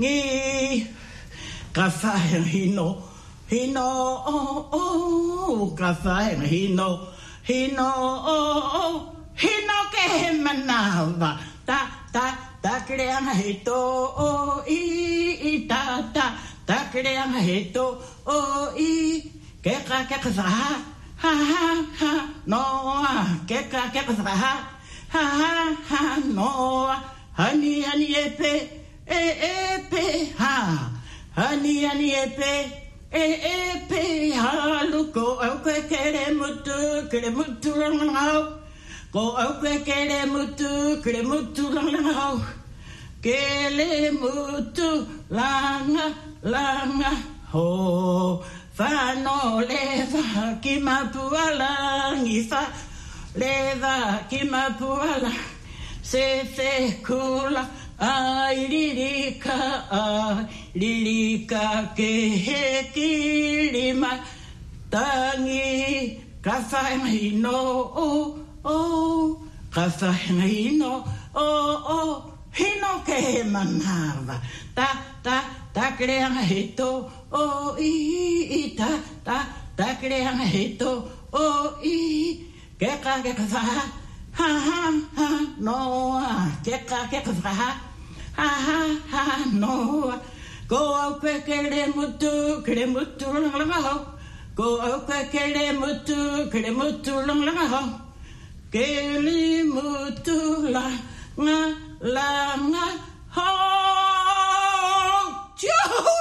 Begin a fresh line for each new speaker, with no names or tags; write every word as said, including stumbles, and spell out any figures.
Ngi ka whae hino hino o o ka whae hino hino o o hino ke he manawa ta ta ta kreanga he to o i i ta ta ta kreanga he to o i ke ka ke ka ha ha ha no ke ka ke ka ha ha ha no hani hani epe e e pe ha hani hani epe e e pe ha luko au ke kere mutu kere mutu langau ko au ke kere mutu kere mutu langau kele mutu langa langa ho fa no leva ki mapuala ngifa leva ki mapuala se fe kula ai lirika ai lirika ke he kilima tangi ka whaenga no o o ka whaenga o o hino ke he manawa ta ta ta kreanga he to o i i ta ta ta kreanga he to o i ke ka ke ka wha ha ha ha no ke ka ke ka wha ha ha ha no go au ke kere mutu kere mutu langa ho go au ke kere mutu kere mutu langa ho ke li mutu la nga la nga ho